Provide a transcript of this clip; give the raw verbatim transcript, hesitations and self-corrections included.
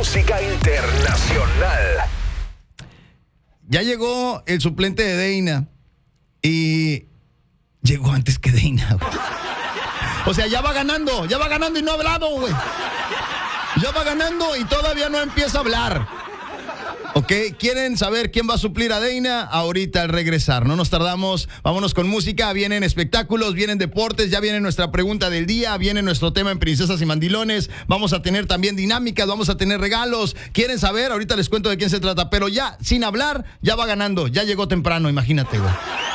música internacional. Ya llegó el suplente de Deina y llegó antes que Deina, güey. O sea, ya va ganando, ya va ganando y no ha hablado, güey. Ya va ganando y todavía no empieza a hablar. Ok, ¿quieren saber quién va a suplir a Deina? Ahorita al regresar, no nos tardamos, vámonos con música, vienen espectáculos, vienen deportes, ya viene nuestra pregunta del día, viene nuestro tema en Princesas y Mandilones, vamos a tener también dinámicas, vamos a tener regalos. ¿Quieren saber? Ahorita les cuento de quién se trata, pero ya, sin hablar, ya va ganando, ya llegó temprano, imagínate, güey.